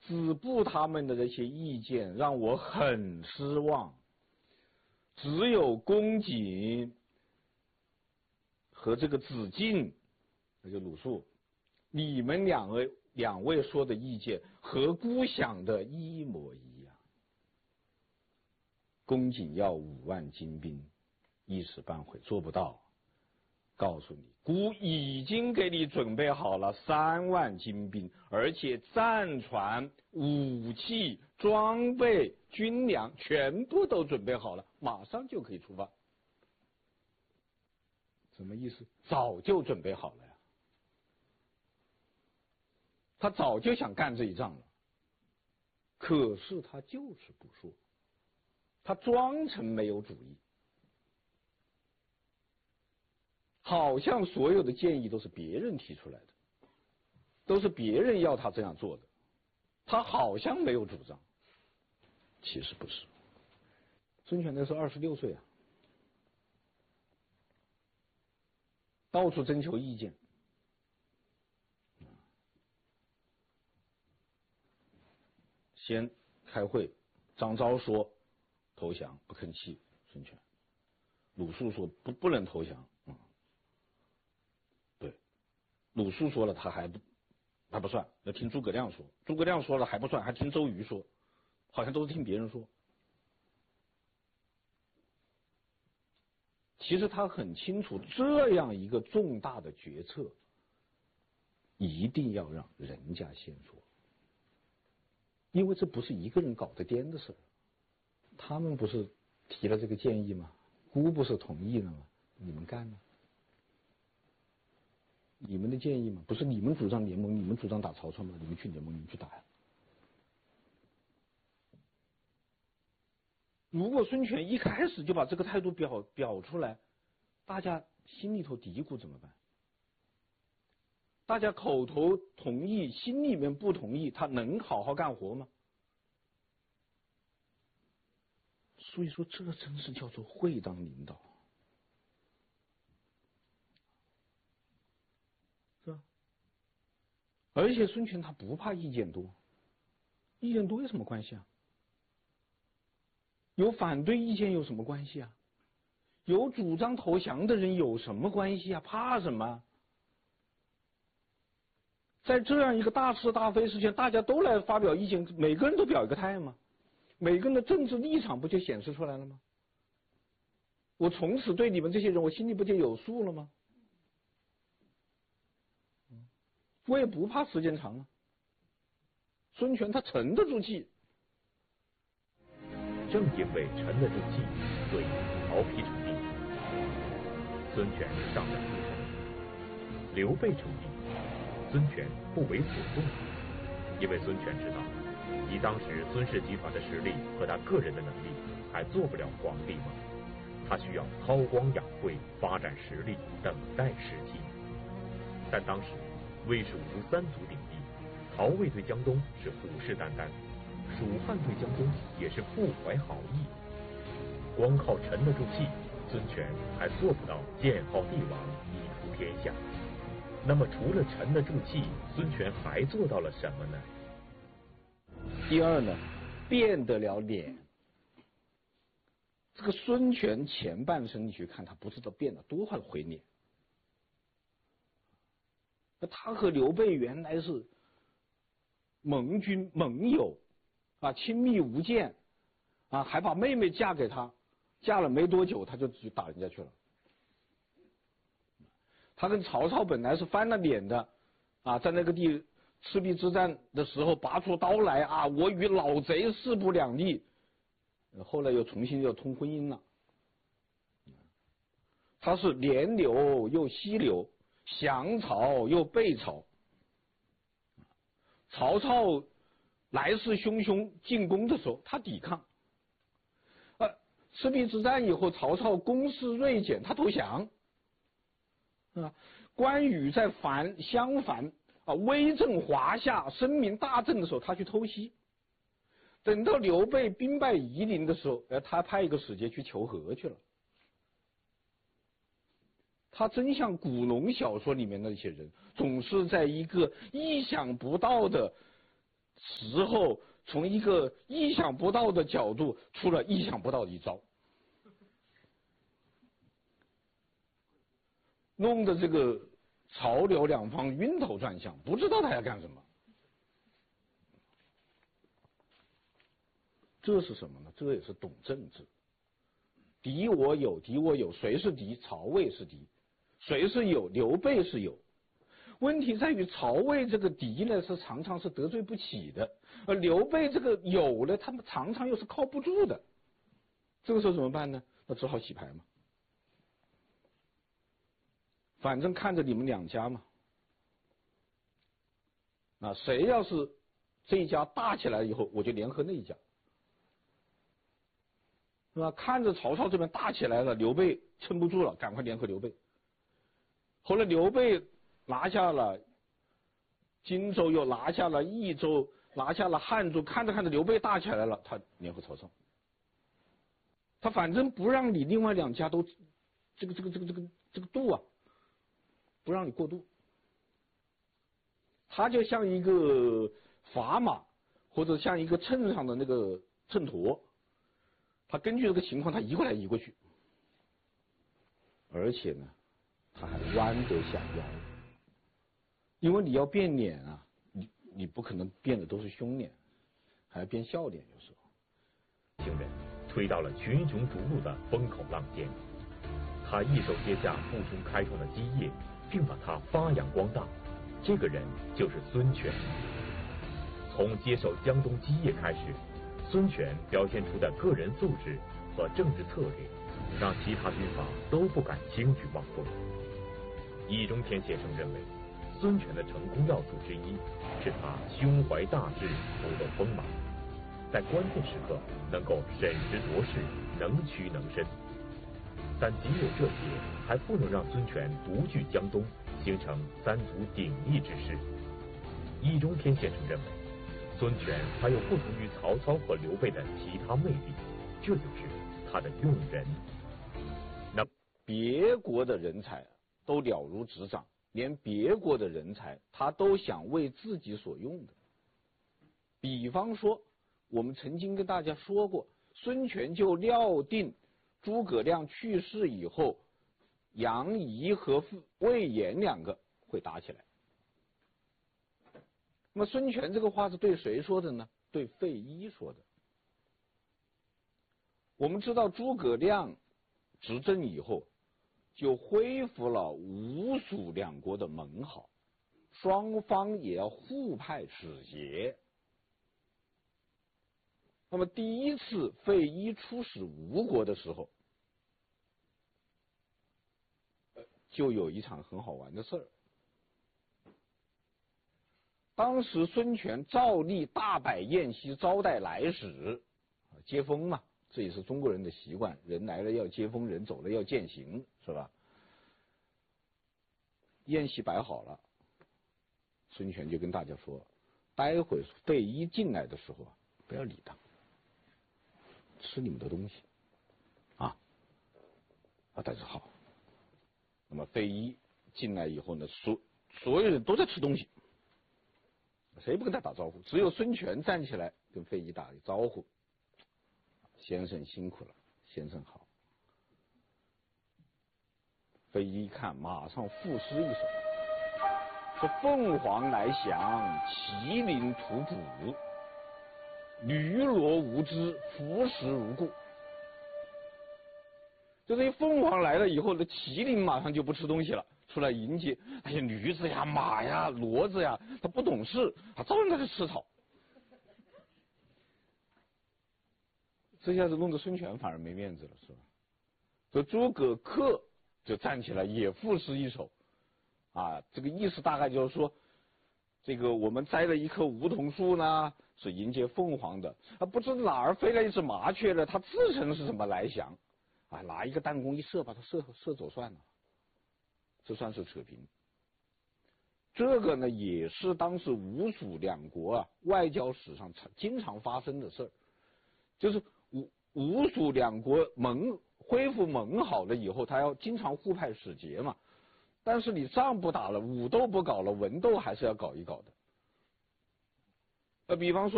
子布他们的这些意见让我很失望。只有公瑾和这个子敬，那就鲁肃，你们两位说的意见和孤想的一模一样。公瑾要5万精兵，一时半会做不到。告诉你，孤已经给你准备好了3万精兵，而且战船、武器、装备、军粮全部都准备好了，马上就可以出发。什么意思？早就准备好了呀，他早就想干这一仗了，可是他就是不说，他装成没有主意，好像所有的建议都是别人提出来的，都是别人要他这样做的，他好像没有主张，其实不是。孙权那时候26岁啊，到处征求意见，先开会，张昭说投降，不吭气，孙权。鲁肃说不能投降，对，鲁肃说了他不算，要听诸葛亮说，诸葛亮说了还不算，还听周瑜说，好像都是听别人说。其实他很清楚，这样一个重大的决策，一定要让人家先说，因为这不是一个人搞得掂的事。他们不是提了这个建议吗？孤不是同意了吗？你们干吗？你们的建议吗？不是你们主张联盟，你们主张打曹操吗？你们去联盟，你们去打呀。如果孙权一开始就把这个态度表出来，大家心里头嘀咕怎么办？大家口头同意，心里面不同意，他能好好干活吗？所以说，这真是叫做会当领导，是吧？而且孙权他不怕意见多，意见多有什么关系啊？有反对意见有什么关系啊？有主张投降的人有什么关系啊？怕什么？在这样一个大是大非事情，大家都来发表意见，每个人都表一个态吗？每个人的政治立场不就显示出来了吗？我从此对你们这些人，我心里不就有数了吗？我也不怕时间长啊。孙权他沉得住气。 正因为沉得住气，所以曹丕称帝，孙权上任不成；刘备称帝，孙权不为所动，因为孙权知道，以当时孙氏集团的实力和他个人的能力，还做不了皇帝吗？他需要韬光养晦，发展实力，等待时机。但当时魏蜀吴3族鼎立，曹魏对江东是虎视眈眈，蜀汉对江东也是不怀好意。光靠沉得住气，孙权还做不到建号帝王，以图天下。那么除了沉得住气，孙权还做到了什么呢？ 第二呢，变得了脸。这个孙权前半生你去看，他不知道变了多少回脸。他和刘备原来是盟军盟友啊，亲密无间啊，还把妹妹嫁给他，嫁了没多久他就去打人家去了。他跟曹操本来是翻了脸的啊，在那个赤壁之战的时候拔出刀来啊，我与老贼势不两立，后来又重新又通婚姻了。他是连刘又西刘，降曹又背曹。曹操来势汹汹进攻的时候，他抵抗。赤壁之战以后，曹操攻势锐减，他投降。关羽在襄樊威震华夏，声名大振的时候，他去偷袭。等到刘备兵败夷陵的时候，他派一个使节去求和去了。他真像古龙小说里面的那些人，总是在一个意想不到的时候从一个意想不到的角度出了意想不到的一招，弄得这个曹刘两方晕头转向，不知道他要干什么。这是什么呢？这也是懂政治。敌我有，敌我有，谁是敌？曹魏是敌。谁是友？刘备是友。问题在于曹魏这个敌呢，是常常是得罪不起的，而刘备这个友呢，他们常常又是靠不住的。这个时候怎么办呢？那只好洗牌嘛。反正看着你们两家嘛，啊，谁要是这一家大起来以后，我就联合那一家，是吧？看着曹操这边大起来了，刘备撑不住了，赶快联合刘备。后来刘备拿下了荆州，又拿下了益州，拿下了汉中，看着看着刘备大起来了，他联合曹操。他反正不让你另外两家都这个渡啊，不让你过渡。他就像一个砝码，或者像一个秤上的那个秤砣，他根据这个情况，他移过来移过去，而且呢，他还弯得下腰，因为你要变脸啊，你不可能变的都是凶脸，还要变笑脸，有时候。 行人推到了群雄逐鹿的风口浪尖，他一手接下父兄开创的基业，并把它发扬光大。这个人就是孙权。从接手江东基业开始，孙权表现出的个人素质和政治策略，让其他军阀都不敢轻举妄动。易中天先生认为，孙权的成功要素之一是他胸怀大志，不露锋芒，在关键时刻能够审时度势，能屈能伸。但仅有这些还不能让孙权独据江东，形成三足鼎立之势。易中天先生认为，孙权还有不同于曹操和刘备的其他魅力，这就是他的用人。那别国的人才都了如指掌，连别国的人才他都想为自己所用的。比方说，我们曾经跟大家说过，孙权就料定诸葛亮去世以后，杨仪和魏延两个会打起来。那么孙权这个话是对谁说的呢？对费祎说的。我们知道诸葛亮执政以后，就恢复了吴蜀两国的盟好，双方也要互派使节。那么第一次费祎出使吴国的时候，就有一场很好玩的事儿。当时孙权照例大摆宴席招待来使，接风嘛，这也是中国人的习惯，人来了要接风，人走了要饯行，是吧？宴席摆好了，孙权就跟大家说，待会费祎进来的时候啊，不要理他，吃你们的东西啊。大家好。那么费祎进来以后呢，所有人都在吃东西，谁不跟他打招呼？只有孙权站起来跟费祎打了招呼：“先生辛苦了，先生好。”费祎一看，马上赋诗一首，说：“凤凰来降，麒麟吐哺，驴骡无知，服食如故。”就是一凤凰来了以后，那麒麟马上就不吃东西了，出来迎接。哎呀，驴子呀、马呀、骡子呀，他不懂事，他照样在这吃草。这下子弄得孙权反而没面子了，是吧？所以诸葛恪就站起来也赋诗一首，这个意思大概就是说，这个我们栽了一棵梧桐树呢，是迎接凤凰的，不知哪儿飞来一只麻雀呢，它自称是什么来降。拿一个弹弓一射，把它射走算了，这算是扯平。这个呢，也是当时吴蜀两国外交史上经常发生的事儿，就是吴蜀两国恢复盟好了以后，他要经常互派使节嘛。但是你仗不打了，武斗不搞了，文斗还是要搞一搞的。 比方说。